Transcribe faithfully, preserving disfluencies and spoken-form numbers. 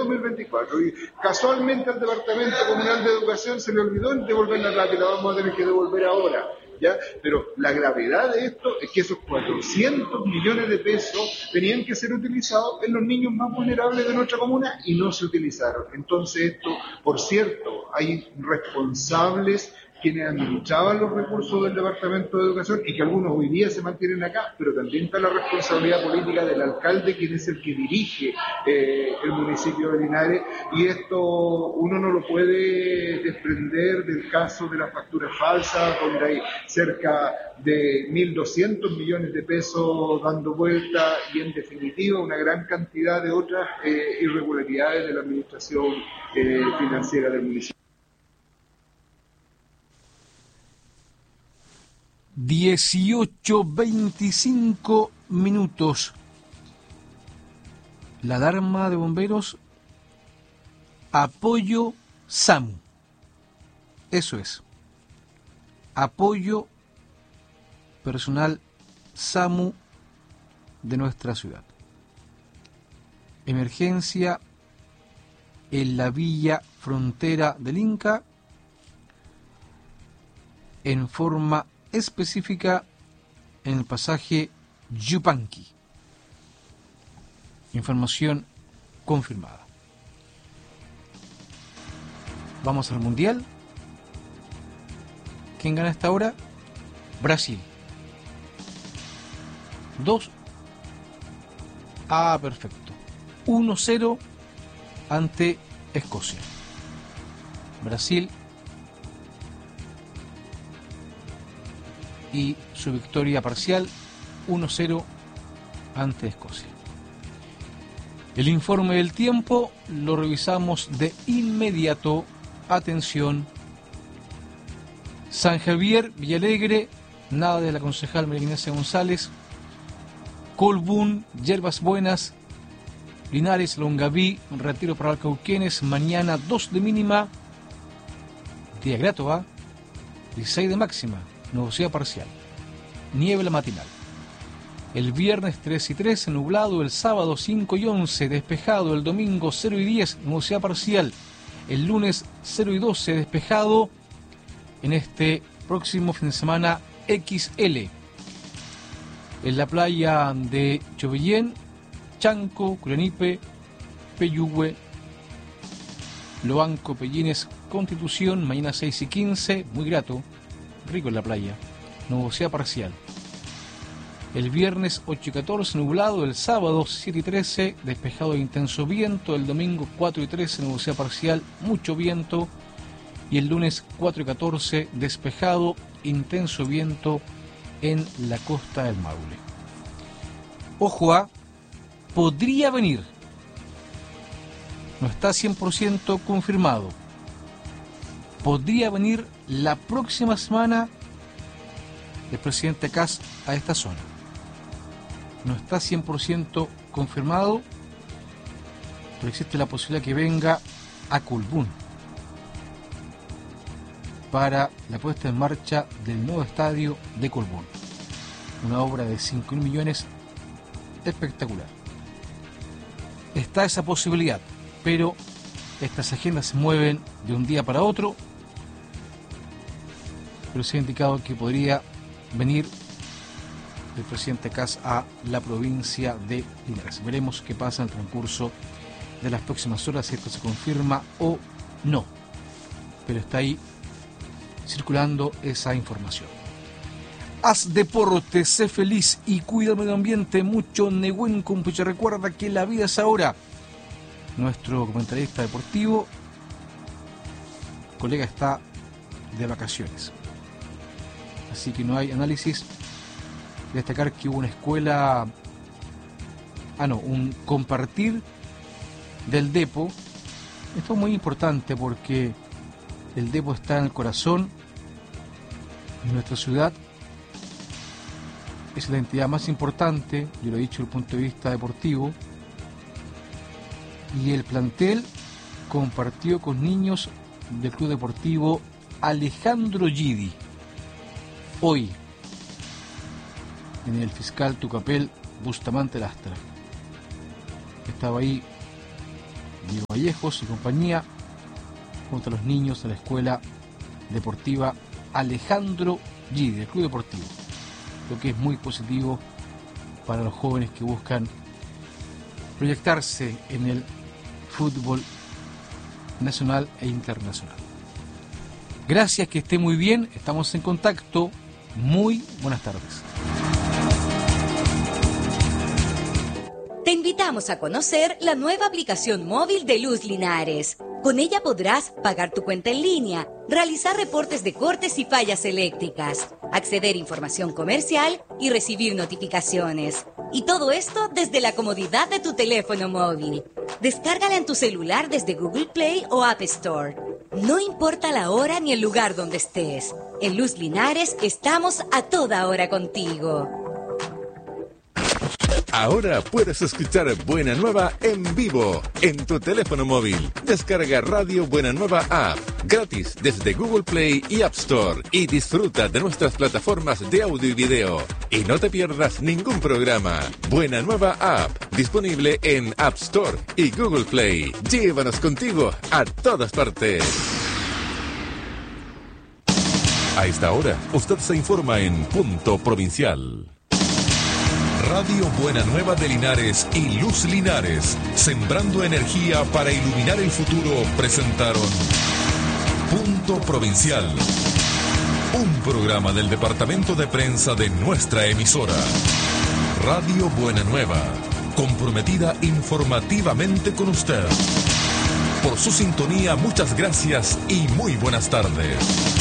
dos mil veinticuatro. Y casualmente al Departamento Comunal de Educación se le olvidó devolver la plata y la vamos a tener que devolver ahora. ¿Ya? Pero la gravedad de esto es que esos cuatrocientos millones de pesos tenían que ser utilizados en los niños más vulnerables de nuestra comuna y no se utilizaron. Entonces esto, por cierto, hay responsables quienes administraban los recursos del Departamento de Educación y que algunos hoy día se mantienen acá, pero también está la responsabilidad política del alcalde, quien es el que dirige eh, el municipio de Linares, y esto uno no lo puede desprender del caso de las facturas falsas, donde hay cerca de mil doscientos millones de pesos dando vuelta y en definitiva una gran cantidad de otras eh, irregularidades de la administración eh, financiera del municipio. dieciocho veinticinco minutos. La alarma de bomberos, apoyo SAMU. Eso es. Apoyo personal SAMU de nuestra ciudad. Emergencia en la villa frontera del Inca en forma específica en el pasaje Yupanqui. Información confirmada. Vamos al Mundial. ¿Quién gana esta hora? Brasil. Dos. Ah, perfecto. uno cero ante Escocia. Brasil y su victoria parcial uno cero ante Escocia. El informe del tiempo lo revisamos de inmediato. Atención. San Javier, Villalegre, nada de la concejal María Ignacia González. Colbún, Yerbas Buenas, Linares, Longaví, Retiro para Alcauquenes, mañana dos de mínima, día grato, ¿va? dieciséis de máxima, nubosidad parcial, niebla matinal. El viernes tres y trece, nublado, el sábado cinco y once, despejado, el domingo cero y diez, nubosidad parcial, el lunes cero y doce, despejado, en este próximo fin de semana equis ele. En la playa de Chovillén, Chanco, Curanipe, Peyúgue, Loanco, Pellines, Constitución, mañana seis y quince, muy grato, rico en la playa, nubosidad parcial. El viernes ocho y catorce, nublado, el sábado siete y trece, despejado e intenso viento, el domingo cuatro y trece, nubosidad parcial, mucho viento, y el lunes cuatro y catorce, despejado, intenso viento en la costa del Maule. Ojo a, podría venir, no está cien por ciento confirmado, podría venir la próxima semana el presidente Kast a esta zona. No está cien por ciento confirmado, pero existe la posibilidad que venga a Colbún para la puesta en marcha del nuevo estadio de Colbún. Una obra de cinco mil millones espectacular. Está esa posibilidad, pero estas agendas se mueven de un día para otro, pero se ha indicado que podría venir el presidente Kast a la provincia de Linares. Veremos qué pasa en el transcurso de las próximas horas, si esto se confirma o no, pero está ahí circulando esa información. Haz deporte, sé feliz y cuida el medio ambiente. Mucho Nehuen Compuche. Recuerda que la vida es ahora. Nuestro comentarista deportivo, colega, está de vacaciones, así que no hay análisis. Destacar que hubo una escuela, ah no, un compartir del Depo. Esto es muy importante porque el Depo está en el corazón de nuestra ciudad, es la entidad más importante, yo lo he dicho desde el punto de vista deportivo, y el plantel compartió con niños del Club Deportivo Alejandro Gidi. Hoy, en el fiscal Tucapel Bustamante Lastra. Estaba ahí Diego Vallejos y compañía, junto a los niños de la Escuela Deportiva Alejandro Gide, del Club Deportivo, lo que es muy positivo para los jóvenes que buscan proyectarse en el fútbol nacional e internacional. Gracias, que esté muy bien, estamos en contacto, muy buenas tardes. Te invitamos a conocer la nueva aplicación móvil de Luz Linares. Con ella podrás pagar tu cuenta en línea, realizar reportes de cortes y fallas eléctricas, acceder a información comercial y recibir notificaciones. Y todo esto desde la comodidad de tu teléfono móvil. Descárgala en tu celular desde Google Play o App Store. No importa la hora ni el lugar donde estés. En Luz Linares estamos a toda hora contigo. Ahora puedes escuchar Buena Nueva en vivo en tu teléfono móvil. Descarga Radio Buena Nueva App gratis desde Google Play y App Store y disfruta de nuestras plataformas de audio y video. Y no te pierdas ningún programa. Buena Nueva App, disponible en App Store y Google Play. Llévanos contigo a todas partes. A esta hora, usted se informa en Punto Provincial. Radio Buena Nueva de Linares y Luz Linares, sembrando energía para iluminar el futuro, presentaron Punto Provincial, un programa del departamento de prensa de nuestra emisora. Radio Buena Nueva, comprometida informativamente con usted. Por su sintonía, muchas gracias y muy buenas tardes.